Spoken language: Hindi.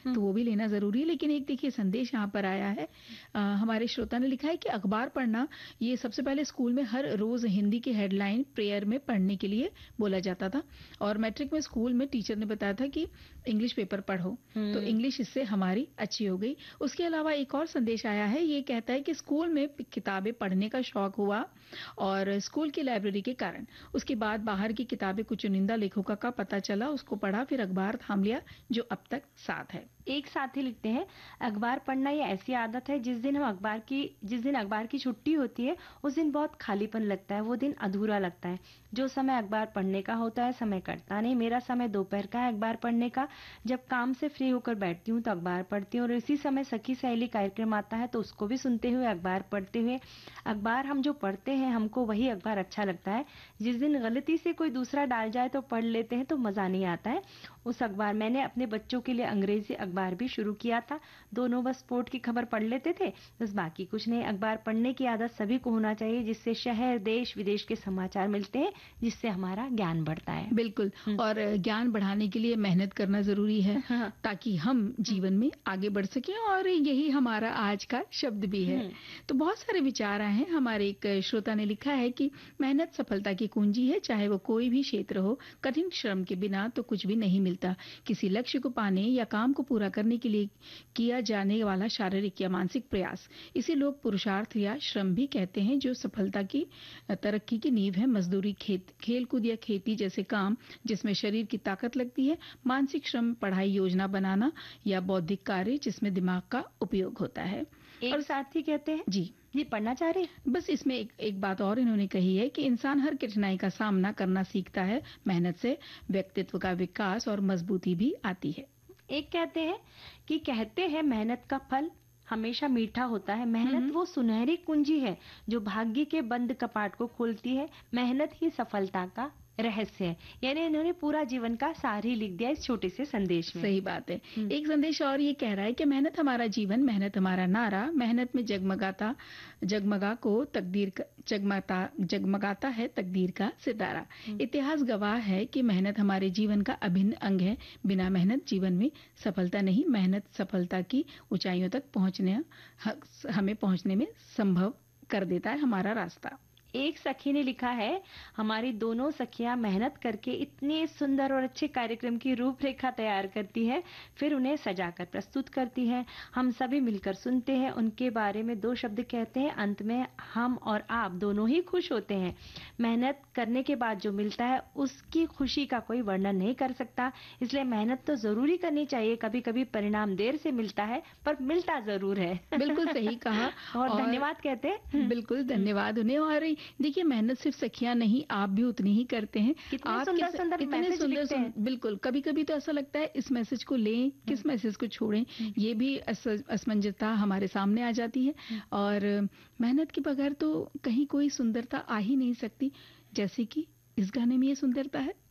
तो वो भी लेना जरूरी है। लेकिन एक देखिए संदेश यहाँ पर आया है, हमारे श्रोता ने लिखा है कि अखबार पढ़ना ये सबसे पहले स्कूल में हर रोज हिंदी की हेडलाइन प्रेयर में पढ़ने के लिए बोला जाता था, और मैट्रिक में स्कूल में टीचर ने बताया था कि इंग्लिश पेपर पढ़ो, तो इंग्लिश इससे हमारी अच्छी हो गई। उसके अलावा एक और संदेश आया है, ये कहता है कि स्कूल में किताबें पढ़ने का शौक हुआ और स्कूल की लाइब्रेरी के कारण उसके बाद बाहर की किताबें कुछ चुनिंदा लेखकों का पता चला, उसको पढ़ा, फिर अखबार थाम लिया, जो अब तक साथ है। एक साथी लिखते हैं, अखबार पढ़ना ये ऐसी आदत है जिस दिन अखबार की छुट्टी होती है उस दिन बहुत खालीपन लगता है, वो दिन अधूरा लगता है। जो समय अखबार पढ़ने का होता है समय कटता नहीं। मेरा समय दोपहर का है अखबार पढ़ने का। जब काम से फ्री होकर बैठती हूँ तो अखबार पढ़ती हूँ, और इसी समय सखी सहेली कार्यक्रम आता है तो उसको भी सुनते हुए अखबार पढ़ते हुए। अखबार हम जो पढ़ते हैं हमको वही अखबार अच्छा लगता है। जिस दिन गलती से कोई दूसरा डाल जाए तो पढ़ लेते हैं तो मजा नहीं आता है उस अखबार। मैंने अपने बच्चों के लिए अंग्रेजी अखबार भी शुरू किया था, दोनों बस स्पोर्ट की खबर पढ़ लेते थे, बस बाकी कुछ नहीं। अखबार पढ़ने की आदत सभी को होना चाहिए, जिससे शहर देश विदेश के समाचार मिलते हैं, जिससे हमारा ज्ञान बढ़ता है। बिल्कुल, और ज्ञान बढ़ाने के लिए मेहनत करना जरूरी है, ताकि हम जीवन में आगे बढ़ सकें, और यही हमारा आज का शब्द भी है। तो बहुत सारे विचार आए हैं। हमारे एक श्रोता ने लिखा है कि मेहनत सफलता की कुंजी है, चाहे वो कोई भी क्षेत्र हो। कठिन श्रम के बिना तो कुछ भी नहीं मिलता। किसी लक्ष्य को पाने या काम को पूरा करने के लिए किया जाने वाला शारीरिक या मानसिक प्रयास, इसे लोग पुरुषार्थ या श्रम भी कहते हैं, जो सफलता की तरक्की की नींव है। मजदूरी, खेलकूद या खेती जैसे काम जिसमें शरीर की ताकत लगती है। मानसिक श्रम, पढ़ाई, योजना बनाना या बौद्धिक कार्य जिसमें दिमाग का उपयोग होता है। और साथी कहते हैं जी पढ़ना चाह रहे हैं। बस इसमें एक बात और इन्होंने कही है कि इंसान हर कठिनाई का सामना करना सीखता है। मेहनत से व्यक्तित्व का विकास और मजबूती भी आती है। एक कहते हैं मेहनत का फल हमेशा मीठा होता है। मेहनत वो सुनहरी कुंजी है जो भाग्य के बंद कपाट को खोलती है। मेहनत ही सफलता का रहस्य है। यानी इन्होंने पूरा जीवन का सार ही लिख दिया इस छोटे से संदेश में। सही बात है। एक संदेश और ये कह रहा है कि मेहनत हमारा जीवन, मेहनत हमारा नारा। मेहनत में जगमगाता है तकदीर का सितारा। इतिहास गवाह है कि मेहनत हमारे जीवन का अभिन्न अंग है। बिना मेहनत जीवन में सफलता नहीं। मेहनत सफलता की ऊंचाइयों तक हमें पहुंचने में संभव कर देता है हमारा रास्ता। एक सखी ने लिखा है, हमारी दोनों सखियां मेहनत करके इतने सुंदर और अच्छे कार्यक्रम की रूपरेखा तैयार करती है, फिर उन्हें सजाकर प्रस्तुत करती है। हम सभी मिलकर सुनते हैं, उनके बारे में 2 शब्द कहते हैं, अंत में हम और आप दोनों ही खुश होते हैं। मेहनत करने के बाद जो मिलता है उसकी खुशी का कोई वर्णन नहीं कर सकता। इसलिए मेहनत तो जरूरी करनी चाहिए। कभी कभी परिणाम देर से मिलता है पर मिलता जरूर है। बिल्कुल सही कहा। और धन्यवाद कहते हैं। बिल्कुल धन्यवाद उन्हें। और देखिए मेहनत सिर्फ सखियां नहीं, आप भी उतनी ही करते हैं। आप इतने सुंदर बिल्कुल, कभी कभी तो ऐसा लगता है इस मैसेज को लें, किस मैसेज को छोड़ें, ये भी असमंजसता हमारे सामने आ जाती है। और मेहनत के बगैर तो कहीं कोई सुंदरता आ ही नहीं सकती, जैसे कि इस गाने में ये सुंदरता है।